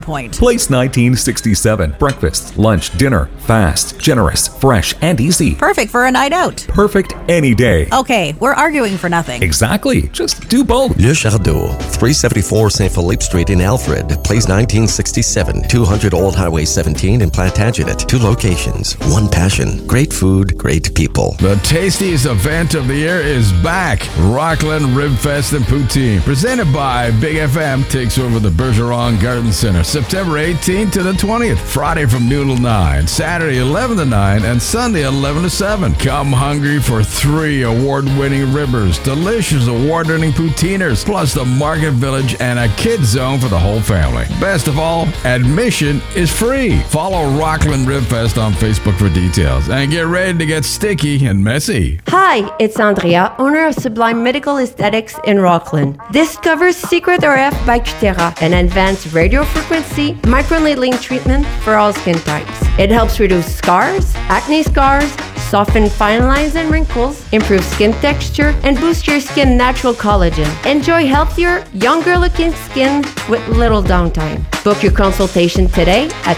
point. Place 1967. Breakfast, lunch, dinner. Fast, generous, fresh, and easy. Perfect for a night out. Perfect any day. Okay, we're arguing for nothing. Exactly. Just do both. Le Chardot, 374 St. Philippe Street in Alfred. Place 1967. 200 Old Highway 17 in Plantagenet. 2 locations. 1 passion. Great food, great people. The tastiest event of the year is back. Rockland Rib Fest and Poutine. Presented by Big FM takes over the Bergeron Garden Center. September 18th to the 20th. Friday from noon till 9. Saturday 11 to 9. And Sunday 11 to 7. Come hungry for 3 award-winning ribbers, delicious award-winning poutiners, plus the Market Village and a kids zone for the whole family. Best of all, admission is free. Follow Rockland Rib Fest on Facebook for details. And get ready to get sticky and messy. Hi, it's Andrea, owner of Sublime Medical Aesthetics in Rockland. Discover Secret RF by Cutera, an advanced radiofrequency microneedling treatment for all skin types. It helps reduce scars, acne scars, soften fine lines and wrinkles, improve skin texture, and boost your skin's natural collagen. Enjoy healthier, younger-looking skin with little downtime. Book your consultation today at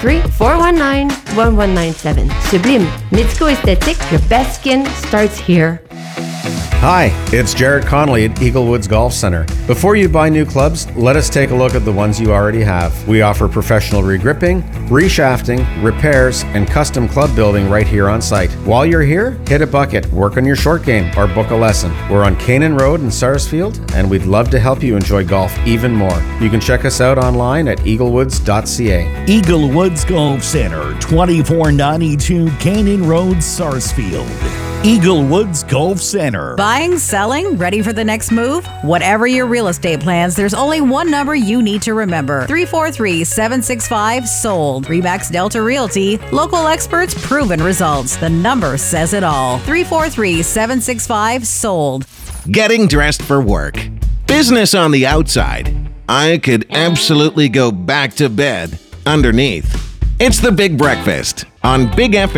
613-419-1197. Sublime Medical Aesthetics, your best skin starts here. Hi, it's Jared Connolly at Eagle Woods Golf Center. Before you buy new clubs, let us take a look at the ones you already have. We offer professional regripping, reshafting, repairs, and custom club building right here on site. While you're here, hit a bucket, work on your short game, or book a lesson. We're on Canaan Road in Sarsfield, and we'd love to help you enjoy golf even more. You can check us out online at eaglewoods.ca. Eagle Woods Golf Center, 2492 Canaan Road, Sarsfield. Eagle Woods Golf Center. Buying, selling, ready for the next move? Whatever your real estate plans, there's only one number you need to remember. 343-765-SOLD. Remax Delta Realty. Local experts, proven results. The number says it all. 343-765-SOLD. Getting dressed for work. Business on the outside. I could absolutely go back to bed underneath. It's the Big Breakfast on Big FM.